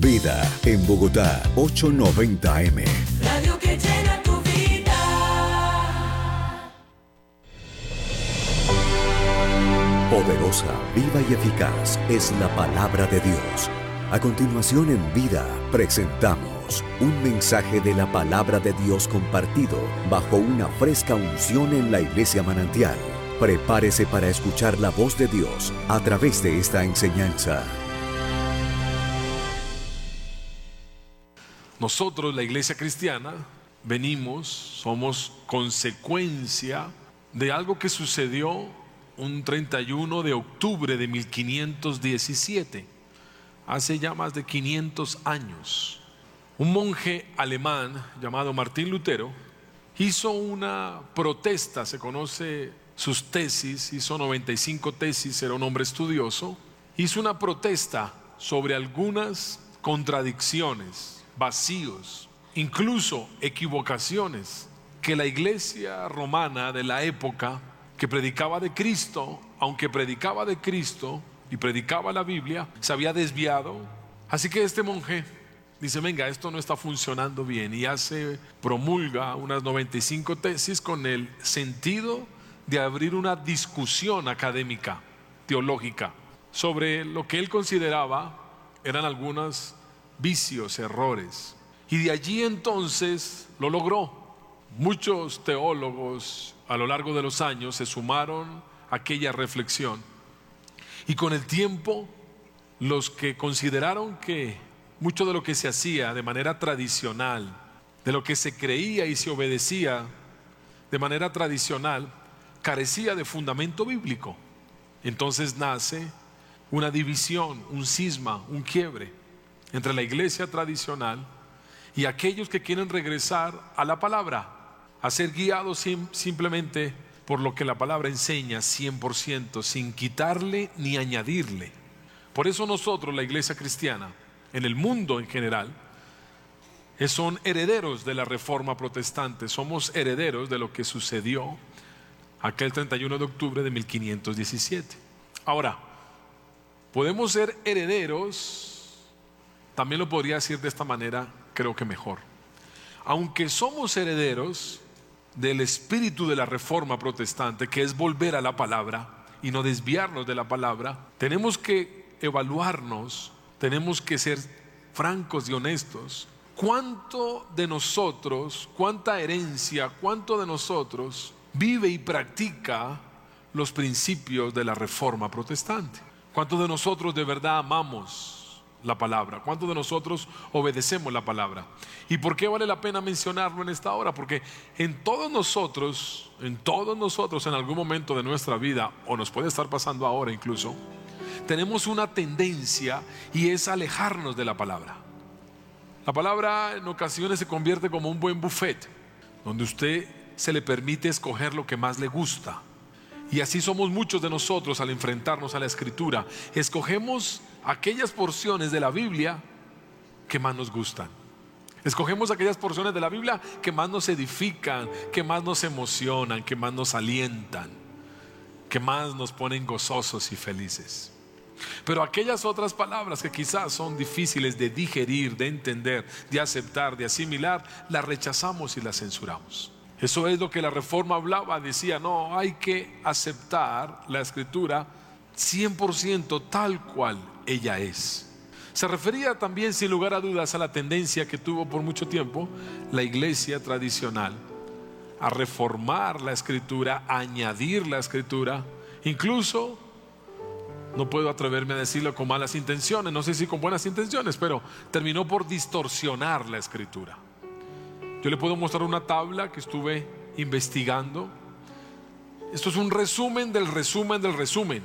Vida en Bogotá, 890 AM. Radio que llena tu vida. Poderosa, viva y eficaz es la palabra de Dios. A continuación en Vida presentamos un mensaje de la palabra de Dios compartido bajo una fresca unción en la Iglesia Manantial. Prepárese para escuchar la voz de Dios a través de esta enseñanza. Nosotros, la Iglesia Cristiana, somos consecuencia de algo que sucedió un 31 de octubre de 1517, hace ya más de 500 años. Un monje alemán llamado Martín Lutero hizo una protesta, se conoce sus tesis, hizo 95 tesis, era un hombre estudioso, hizo una protesta sobre algunas contradicciones, vacíos, incluso equivocaciones que la iglesia romana de la época, que predicaba de Cristo, aunque predicaba de Cristo y predicaba la Biblia, se había desviado. Así que este monje dice: venga, esto no está funcionando bien, y promulga unas 95 tesis con el sentido de abrir una discusión académica, teológica, sobre lo que él consideraba eran algunos vicios, errores. Y de allí entonces lo logró. Muchos teólogos a lo largo de los años se sumaron a aquella reflexión, y con el tiempo los que consideraron que mucho de lo que se hacía de manera tradicional, de lo que se creía y se obedecía de manera tradicional, carecía de fundamento bíblico, entonces nace una división, un cisma, un quiebre entre la iglesia tradicional y aquellos que quieren regresar a la palabra, a ser guiados simplemente por lo que la palabra enseña 100%, sin quitarle ni añadirle. Por eso nosotros, la iglesia cristiana, en el mundo en general, son herederos de la Reforma Protestante, somos herederos de lo que sucedió aquel 31 de octubre de 1517. Ahora, podemos ser herederos, también lo podría decir de esta manera, creo que mejor. Aunque somos herederos del espíritu de la Reforma Protestante, que es volver a la palabra y no desviarnos de la palabra, tenemos que evaluarnos, tenemos que ser francos y honestos. ¿Cuánto de nosotros, cuánta herencia, cuánto de nosotros vive y practica los principios de la Reforma Protestante? ¿Cuántos de nosotros de verdad amamos la palabra? ¿Cuántos de nosotros obedecemos la palabra? ¿Y por qué vale la pena mencionarlo en esta hora? Porque en todos nosotros en algún momento de nuestra vida, o nos puede estar pasando ahora incluso, tenemos una tendencia, y es alejarnos de la palabra. La palabra en ocasiones se convierte como un buen buffet, donde usted se le permite escoger lo que más le gusta. Y así somos muchos de nosotros al enfrentarnos a la Escritura. Escogemos aquellas porciones de la Biblia que más nos gustan. Escogemos aquellas porciones de la Biblia que más nos edifican, que más nos emocionan, que más nos alientan, que más nos ponen gozosos y felices. Pero aquellas otras palabras que quizás son difíciles de digerir, de entender, de aceptar, de asimilar, las rechazamos y las censuramos. Eso es lo que la Reforma hablaba, decía: no, hay que aceptar la Escritura 100% tal cual ella es. Se refería también, sin lugar a dudas, a la tendencia que tuvo por mucho tiempo la iglesia tradicional a reformar la Escritura, a añadir la Escritura, incluso, no puedo atreverme a decirlo con malas intenciones, no sé si con buenas intenciones, pero terminó por distorsionar la Escritura. Yo le puedo mostrar una tabla que estuve investigando. Esto es un resumen del resumen del resumen.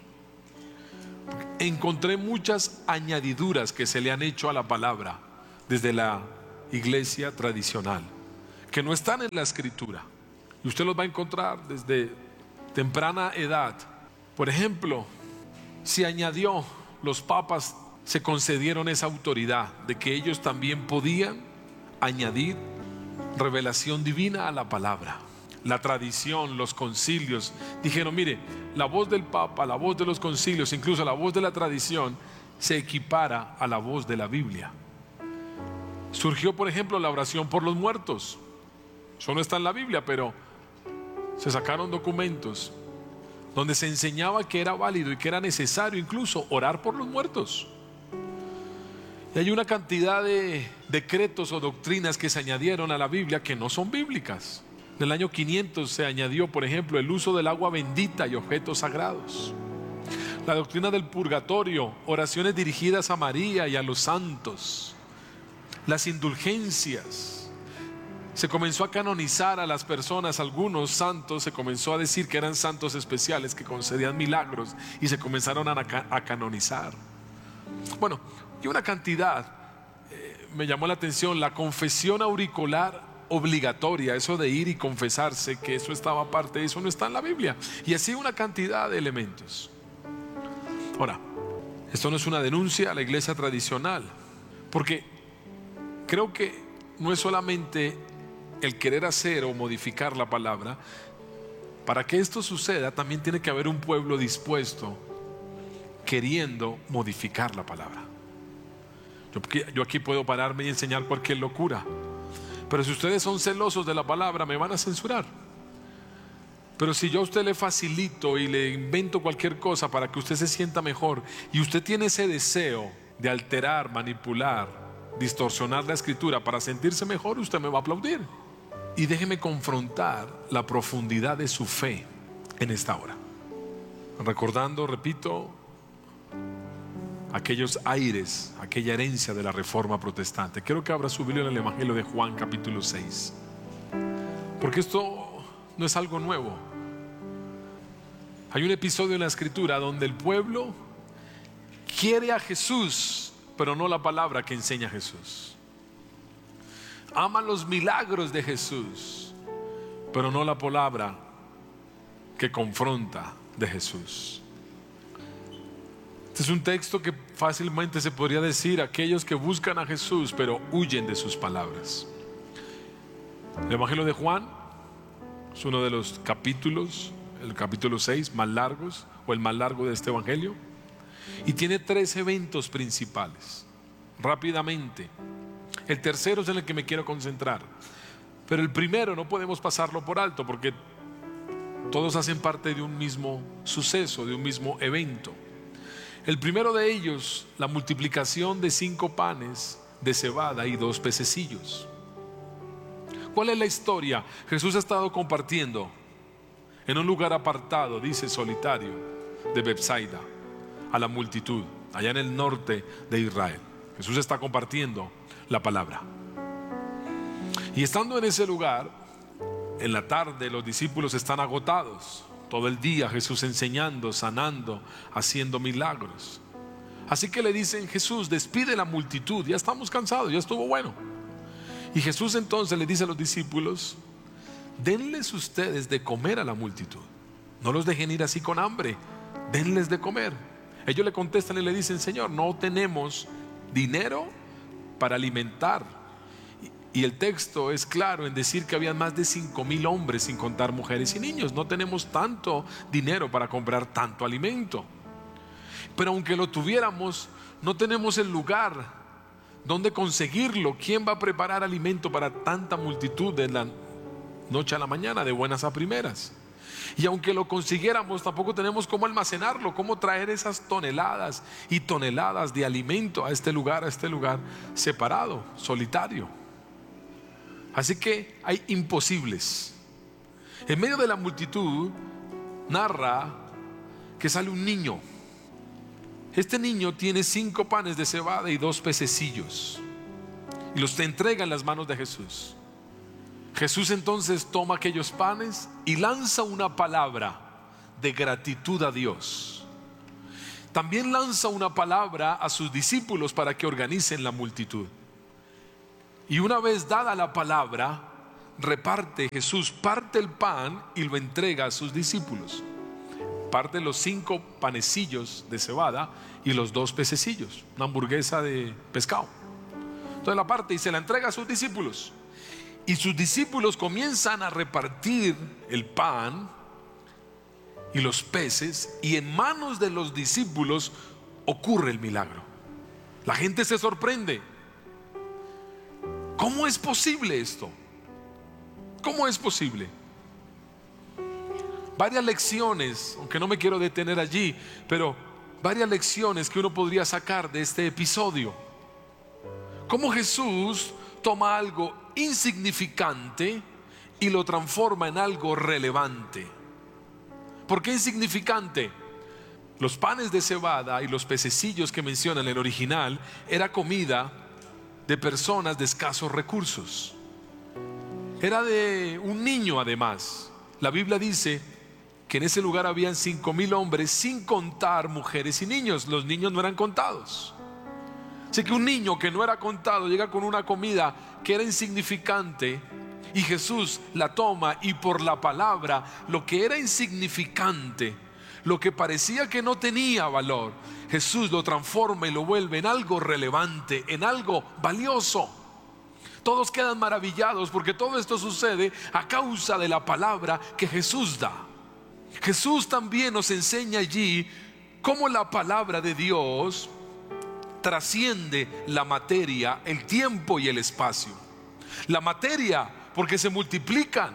Encontré muchas añadiduras que se le han hecho a la palabra desde la iglesia tradicional, que no están en la Escritura, y usted los va a encontrar desde temprana edad. Por ejemplo, se añadió, los papas se concedieron esa autoridad de que ellos también podían añadir revelación divina a la palabra. La tradición, los concilios dijeron: mire, la voz del Papa, la voz de los concilios, incluso la voz de la tradición, se equipara a la voz de la Biblia. Surgió, por ejemplo, la oración por los muertos. Eso no está en la Biblia, pero se sacaron documentos donde se enseñaba que era válido y que era necesario incluso orar por los muertos. Y hay una cantidad de decretos o doctrinas que se añadieron a la Biblia que no son bíblicas. En el año 500 se añadió, por ejemplo, el uso del agua bendita y objetos sagrados. La doctrina del purgatorio, oraciones dirigidas a María y a los santos. Las indulgencias. Se comenzó a canonizar a las personas, algunos santos, se comenzó a decir que eran santos especiales que concedían milagros y se comenzaron a canonizar. Bueno, y una cantidad, me llamó la atención, la confesión auricular obligatoria, eso de ir y confesarse, que eso estaba aparte, eso no está en la Biblia. Y así una cantidad de elementos. Ahora, esto no es una denuncia a la iglesia tradicional, porque creo que no es solamente el querer hacer o modificar la palabra. Para que esto suceda también tiene que haber un pueblo dispuesto, queriendo modificar la palabra. Yo aquí puedo pararme y enseñar cualquier locura, pero si ustedes son celosos de la palabra me van a censurar. Pero si yo a usted le facilito y le invento cualquier cosa para que usted se sienta mejor, y usted tiene ese deseo de alterar, manipular, distorsionar la escritura para sentirse mejor, usted me va a aplaudir. Y déjeme confrontar la profundidad de su fe en esta hora, recordando, repito, aquellos aires, aquella herencia de la Reforma Protestante. Quiero que abra su Biblia en el Evangelio de Juan capítulo 6, porque esto no es algo nuevo. Hay un episodio en la escritura donde el pueblo quiere a Jesús, pero no la palabra que enseña Jesús. Ama los milagros de Jesús, pero no la palabra que confronta de Jesús. Este es un texto que fácilmente se podría decir: aquellos que buscan a Jesús pero huyen de sus palabras. El Evangelio de Juan es uno de los capítulos, el capítulo 6 más largos, o el más largo de este Evangelio, y tiene 3 eventos principales. Rápidamente, el tercero es en el que me quiero concentrar, pero el primero no podemos pasarlo por alto, porque todos hacen parte de un mismo suceso, de un mismo evento. El primero de ellos, la multiplicación de 5 panes de cebada y 2 pececillos. ¿Cuál es la historia? Jesús ha estado compartiendo en un lugar apartado, dice, solitario, de Betsaida, a la multitud, allá en el norte de Israel. Jesús está compartiendo la palabra. Y estando en ese lugar, en la tarde los discípulos están agotados. Todo el día Jesús enseñando, sanando, haciendo milagros. Así que le dicen: Jesús, despide la multitud, ya estamos cansados, ya estuvo bueno. Y Jesús entonces le dice a los discípulos: denles ustedes de comer a la multitud, no los dejen ir así con hambre, denles de comer. Ellos le contestan y le dicen: Señor, no tenemos dinero para alimentar. Y el texto es claro en decir que había más de 5,000 hombres, sin contar mujeres y niños. No tenemos tanto dinero para comprar tanto alimento. Pero aunque lo tuviéramos, no tenemos el lugar donde conseguirlo. ¿Quién va a preparar alimento para tanta multitud de la noche a la mañana, de buenas a primeras? Y aunque lo consiguiéramos, tampoco tenemos cómo almacenarlo, cómo traer esas toneladas y toneladas de alimento a este lugar separado, solitario. Así que hay imposibles. En medio de la multitud narra que sale un niño. Este niño tiene 5 panes de cebada y 2 pececillos, y los entrega en las manos de Jesús. Jesús entonces toma aquellos panes y lanza una palabra de gratitud a Dios. También lanza una palabra a sus discípulos para que organicen la multitud. Y una vez dada la palabra, Jesús parte el pan y lo entrega a sus discípulos. Parte los 5 panecillos de cebada y los 2 pececillos, una hamburguesa de pescado. Entonces la parte y se la entrega a sus discípulos. Y sus discípulos comienzan a repartir el pan y los peces, y en manos de los discípulos ocurre el milagro. La gente se sorprende. ¿Cómo es posible esto? ¿Cómo es posible? Varias lecciones, aunque no me quiero detener allí, pero varias lecciones que uno podría sacar de este episodio. Cómo Jesús toma algo insignificante y lo transforma en algo relevante. ¿Por qué insignificante? Los panes de cebada y los pececillos que mencionan en el original era comida de personas de escasos recursos. Era de un niño además. La Biblia dice que en ese lugar habían 5,000 hombres, sin contar mujeres y niños. Los niños no eran contados. Así que un niño que no era contado llega con una comida que era insignificante, y Jesús la toma, y por la palabra, lo que era insignificante, lo que parecía que no tenía valor, Jesús lo transforma y lo vuelve en algo relevante, en algo valioso. Todos quedan maravillados porque todo esto sucede a causa de la palabra que Jesús da. Jesús también nos enseña allí cómo la palabra de Dios trasciende la materia, el tiempo y el espacio. La materia, porque se multiplica.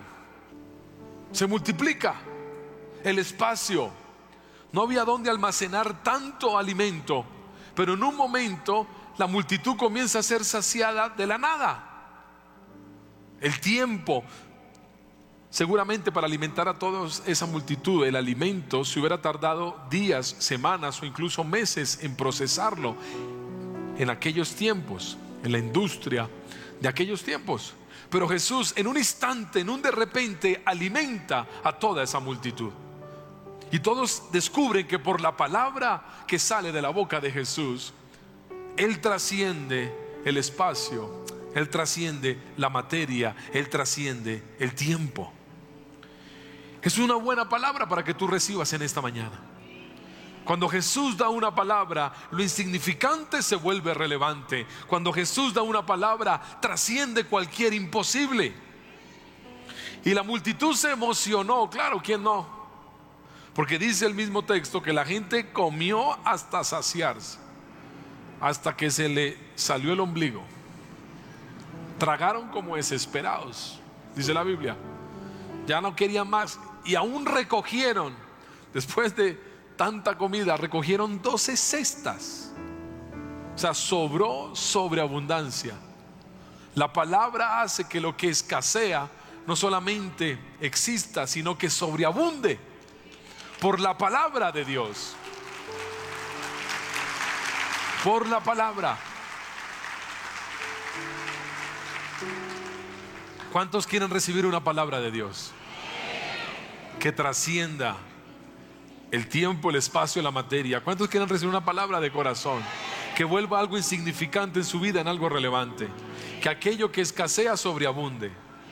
El espacio, no había dónde almacenar tanto alimento, pero en un momento la multitud comienza a ser saciada de la nada. El tiempo, seguramente para alimentar a toda esa multitud, el alimento se hubiera tardado días, semanas o incluso meses en procesarlo en aquellos tiempos, en la industria de aquellos tiempos. Pero Jesús en un instante, en un de repente, alimenta a toda esa multitud. Y todos descubren que por la palabra que sale de la boca de Jesús, Él trasciende el espacio, Él trasciende la materia, Él trasciende el tiempo. Es una buena palabra para que tú recibas en esta mañana. Cuando Jesús da una palabra, lo insignificante se vuelve relevante. Cuando Jesús da una palabra, trasciende cualquier imposible. Y la multitud se emocionó, claro, ¿quién no? Porque dice el mismo texto que la gente comió hasta saciarse, hasta que se le salió el ombligo. Tragaron como desesperados, dice la Biblia. Ya no querían más, y aún recogieron, después de tanta comida, recogieron 12 cestas. O sea, sobró sobreabundancia. La palabra hace que lo que escasea no solamente exista, sino que sobreabunde por la palabra de Dios. Por la palabra. ¿Cuántos quieren recibir una palabra de Dios que trascienda el tiempo, el espacio y la materia? ¿Cuántos quieren recibir una palabra de corazón que vuelva algo insignificante en su vida en algo relevante? Que aquello que escasea sobreabunde.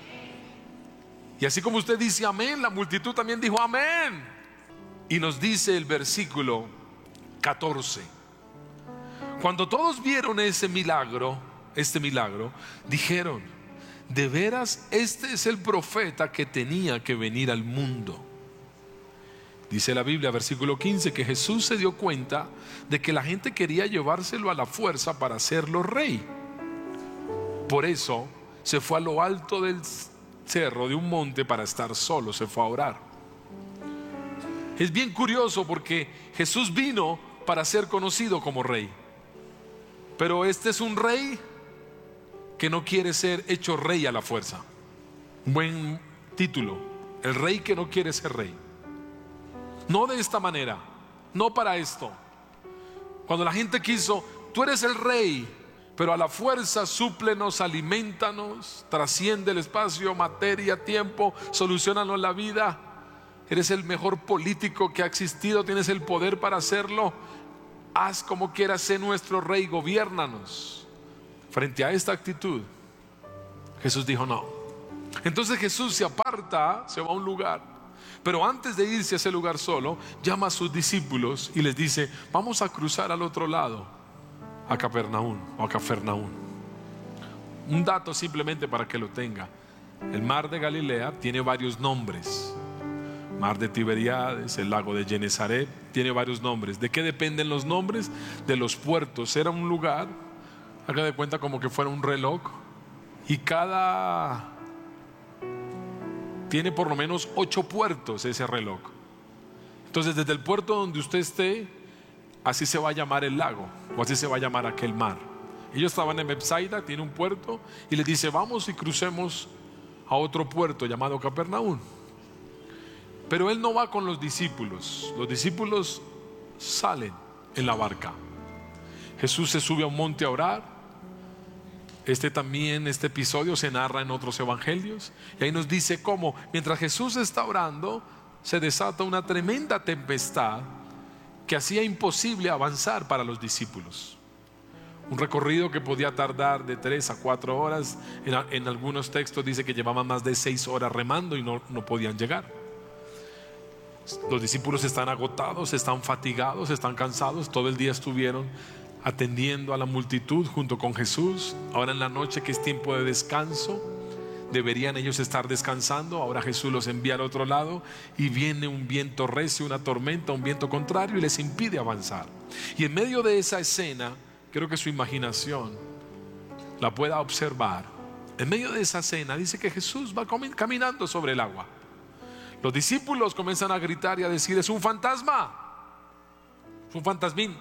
Y así como usted dice amén, la multitud también dijo amén. Y nos dice el versículo 14: cuando todos vieron este milagro, dijeron: de veras, este es el profeta que tenía que venir al mundo. Dice la Biblia, versículo 15, que Jesús se dio cuenta de que la gente quería llevárselo a la fuerza para hacerlo rey. Por eso se fue a lo alto del cerro de un monte para estar solo, se fue a orar. Es bien curioso porque Jesús vino para ser conocido como rey. Pero este es un rey que no quiere ser hecho rey a la fuerza. Un buen título: el rey que no quiere ser rey. No de esta manera, no para esto. Cuando la gente quiso: tú eres el rey, pero a la fuerza súplenos, alimentanos, trasciende el espacio, materia, tiempo, solucionanos la vida. Eres el mejor político que ha existido, tienes el poder para hacerlo. Haz como quieras, sé nuestro rey, gobiérnanos. Frente a esta actitud, Jesús dijo no. Entonces Jesús se aparta, se va a un lugar, pero antes de irse a ese lugar solo, llama a sus discípulos y les dice: vamos a cruzar al otro lado, a Capernaum o a Cafarnaúm. Un dato simplemente para que lo tenga: el mar de Galilea tiene varios nombres. Mar de Tiberíades, el lago de Genesaret, tiene varios nombres. ¿De qué dependen los nombres? De los puertos. Era un lugar, haga de cuenta como que fuera un reloj, y tiene por lo menos 8 puertos ese reloj. Entonces desde el puerto donde usted esté, así se va a llamar el lago, o así se va a llamar aquel mar. Ellos estaban en Bethsaida, tiene un puerto, y les dice: vamos y crucemos a otro puerto llamado Capernaum. Pero él no va con los discípulos. Los discípulos salen en la barca. Jesús se sube a un monte a orar. Este episodio se narra en otros evangelios, y ahí nos dice cómo mientras Jesús está orando se desata una tremenda tempestad que hacía imposible avanzar para los discípulos. Un recorrido que podía tardar de 3 a 4 horas. En algunos textos dice que llevaban más de 6 horas remando y no podían llegar. Los discípulos están agotados, están fatigados, están cansados. Todo el día estuvieron atendiendo a la multitud junto con Jesús. Ahora en la noche, que es tiempo de descanso, deberían ellos estar descansando. Ahora Jesús los envía al otro lado y viene un viento recio, una tormenta, un viento contrario, y les impide avanzar. Y en medio de esa escena, quiero que su imaginación la pueda observar. En medio de esa escena dice que Jesús va caminando sobre el agua. Los discípulos comienzan a gritar y a decir: es un fantasma, es un fantasmín.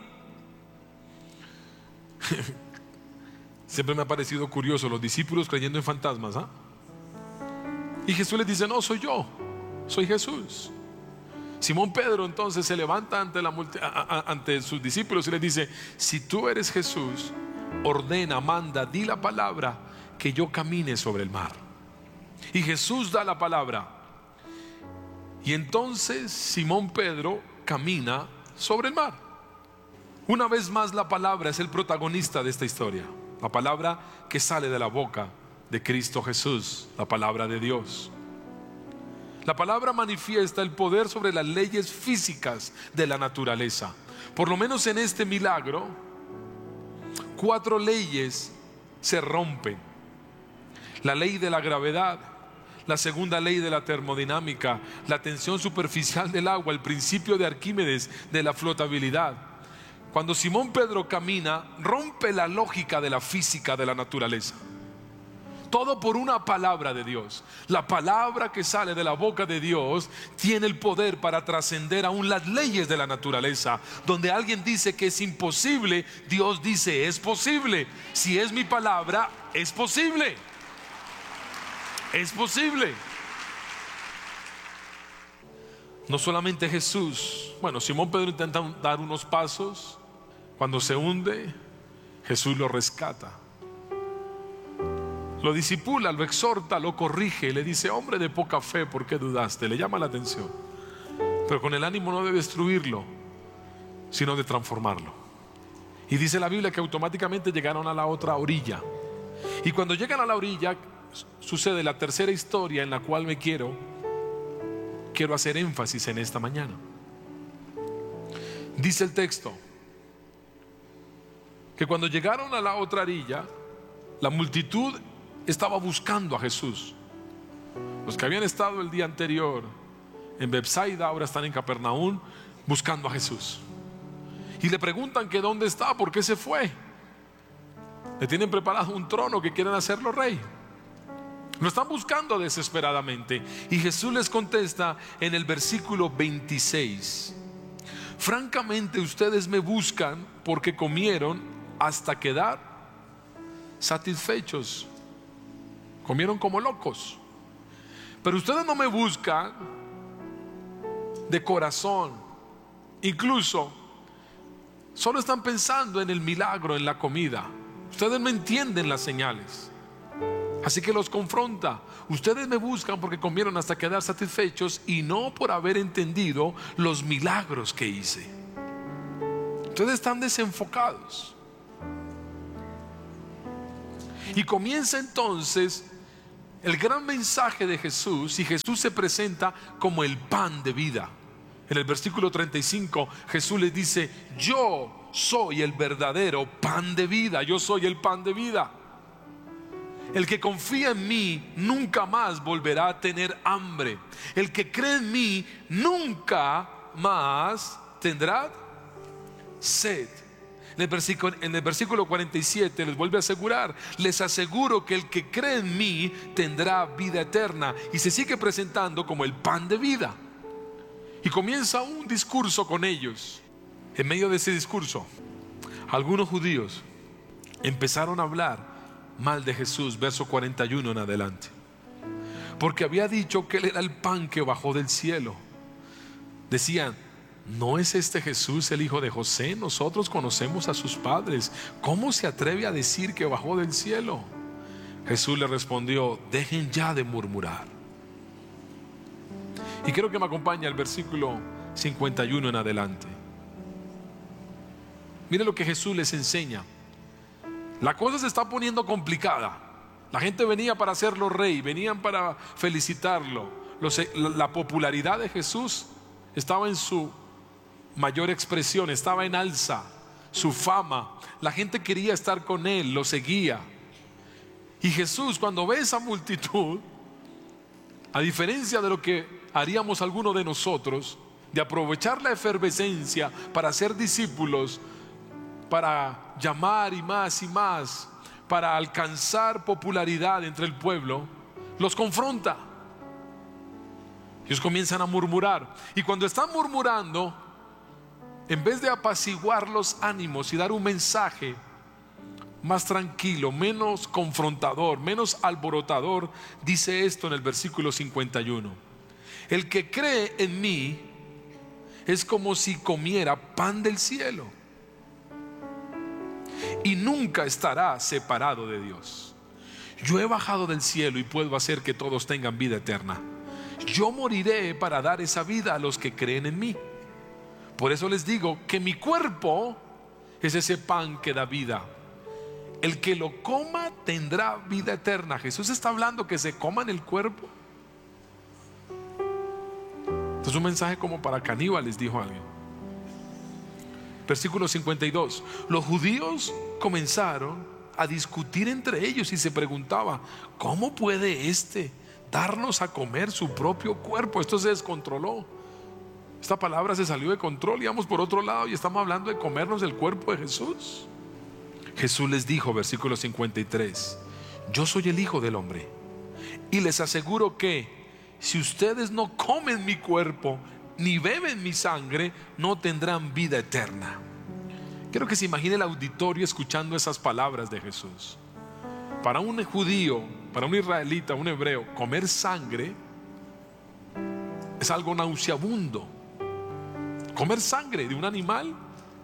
Siempre me ha parecido curioso los discípulos creyendo en fantasmas, ¿ah? Y Jesús les dice: no, soy yo, soy Jesús. Simón Pedro entonces se levanta ante sus discípulos y les dice: si tú eres Jesús, ordena, manda, di la palabra, que yo camine sobre el mar. Y Jesús da la palabra, y entonces Simón Pedro camina sobre el mar. Una vez más, la palabra es el protagonista de esta historia. La palabra que sale de la boca de Cristo Jesús, la palabra de Dios. La palabra manifiesta el poder sobre las leyes físicas de la naturaleza. Por lo menos en este milagro, 4 leyes se rompen: la ley de la gravedad, la segunda ley de la termodinámica, la tensión superficial del agua, el principio de Arquímedes de la flotabilidad. Cuando Simón Pedro camina, rompe la lógica de la física de la naturaleza. Todo por una palabra de Dios. La palabra que sale de la boca de Dios tiene el poder para trascender aún las leyes de la naturaleza. Donde alguien dice que es imposible, Dios dice: es posible. Si es mi palabra, es posible. Es posible. No solamente Jesús. Bueno, Simón Pedro intenta dar unos pasos. Cuando se hunde, Jesús lo rescata, lo discipula, lo exhorta, lo corrige, le dice: hombre de poca fe, ¿por qué dudaste? Le llama la atención, pero con el ánimo no de destruirlo, sino de transformarlo. Y dice la Biblia que automáticamente llegaron a la otra orilla. Y cuando llegan a la orilla, sucede la tercera historia en la cual quiero hacer énfasis en esta mañana. Dice el texto que cuando llegaron a la otra orilla, la multitud estaba buscando a Jesús. Los que habían estado el día anterior en Bethsaida ahora están en Capernaum buscando a Jesús. Y le preguntan que dónde está, por qué se fue. Le tienen preparado un trono que quieren hacerlo rey. Lo están buscando desesperadamente. Y Jesús les contesta en el versículo 26: francamente ustedes me buscan porque comieron hasta quedar satisfechos. Comieron como locos. Pero ustedes no me buscan de corazón. Incluso solo están pensando en el milagro, en la comida. Ustedes no entienden las señales. Así que los confronta: ustedes me buscan porque comieron hasta quedar satisfechos y no por haber entendido los milagros que hice. Ustedes están desenfocados. Y comienza entonces el gran mensaje de Jesús, y Jesús se presenta como el pan de vida. En el versículo 35 Jesús les dice: yo soy el verdadero pan de vida, yo soy el pan de vida. El que confía en mí nunca más volverá a tener hambre. El que cree en mí nunca más tendrá sed. En el versículo 47 les vuelve a asegurar: les aseguro que el que cree en mí tendrá vida eterna. Y se sigue presentando como el pan de vida. Y comienza un discurso con ellos. En medio de ese discurso, algunos judíos empezaron a hablar mal de Jesús, verso 41 en adelante, porque había dicho que él era el pan que bajó del cielo. Decían: ¿no es este Jesús el hijo de José? Nosotros conocemos a sus padres. ¿Cómo se atreve a decir que bajó del cielo? Jesús le respondió: dejen ya de murmurar. Y quiero que me acompañe al versículo 51 en adelante. Mire lo que Jesús les enseña. La cosa se está poniendo complicada. La gente venía para hacerlo rey, venían para felicitarlo. La popularidad de Jesús estaba en su mayor expresión, estaba en alza. Su fama, la gente quería estar con él, lo seguía. Y Jesús, cuando ve esa multitud, a diferencia de lo que haríamos algunos de nosotros, de aprovechar la efervescencia para hacer discípulos, para llamar y más, para alcanzar popularidad entre el pueblo, los confronta. Ellos comienzan a murmurar. Y cuando están murmurando, en vez de apaciguar los ánimos y dar un mensaje más tranquilo, menos confrontador, menos alborotador, dice esto en el versículo 51: el que cree en mí es como si comiera pan del cielo y nunca estará separado de Dios. Yo he bajado del cielo y puedo hacer que todos tengan vida eterna. Yo moriré para dar esa vida a los que creen en mí. Por eso les digo que mi cuerpo es ese pan que da vida. El que lo coma tendrá vida eterna. Jesús está hablando que se coman el cuerpo. Esto es un mensaje como para caníbales, dijo alguien. Versículo 52. Los judíos comenzaron a discutir entre ellos y se preguntaban: ¿cómo puede darnos a comer su propio cuerpo? Esto se descontroló. Esta palabra se salió de control. Íbamos por otro lado y estamos hablando de comernos el cuerpo de Jesús. Jesús les dijo, versículo 53: yo soy el Hijo del Hombre y les aseguro que si ustedes no comen mi cuerpo ni beben mi sangre, no tendrán vida eterna. Quiero que se imagine el auditorio escuchando esas palabras de Jesús. Para un judío, para un israelita, un hebreo, comer sangre es algo nauseabundo. Comer sangre de un animal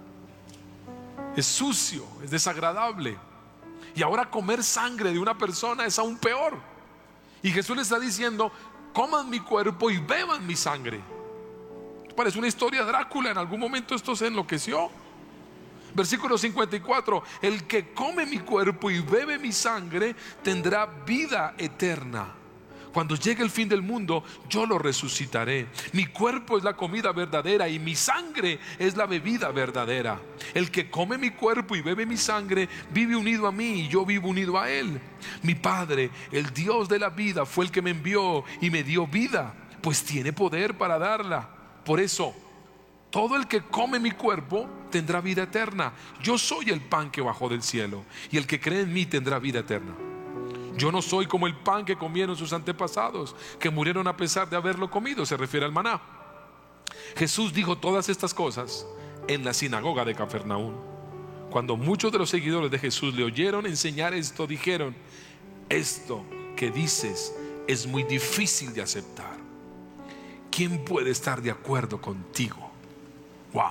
es sucio, es desagradable. Y ahora comer sangre de una persona es aún peor. Y Jesús le está diciendo: coman mi cuerpo y beban mi sangre. Parece una historia de Drácula. En algún momento esto se enloqueció. Versículo 54: el que come mi cuerpo y bebe mi sangre tendrá vida eterna. Cuando llegue el fin del mundo, yo lo resucitaré. Mi cuerpo es la comida verdadera y mi sangre es la bebida verdadera. El que come mi cuerpo y bebe mi sangre vive unido a mí y yo vivo unido a él. Mi Padre, el Dios de la vida, fue el que me envió y me dio vida, pues tiene poder para darla. Por eso, todo el que come mi cuerpo tendrá vida eterna. Yo soy el pan que bajó del cielo, y el que cree en mí tendrá vida eterna. Yo no soy como el pan que comieron sus antepasados, que murieron a pesar de haberlo comido. Se refiere al maná. Jesús dijo todas estas cosas en la sinagoga de Cafarnaúm. Cuando muchos de los seguidores de Jesús le oyeron enseñar esto, dijeron: esto que dices es muy difícil de aceptar. ¿Quién puede estar de acuerdo contigo? Wow.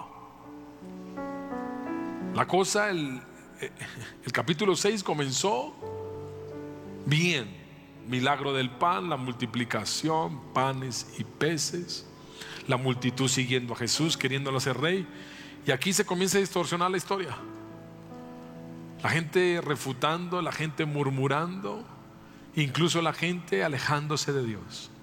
La cosa, el capítulo 6 comenzó bien. Milagro del pan, la multiplicación, panes y peces, la multitud siguiendo a Jesús, queriéndolo hacer rey. Y aquí se comienza a distorsionar la historia. La gente refutando, la gente murmurando, incluso la gente alejándose de Dios.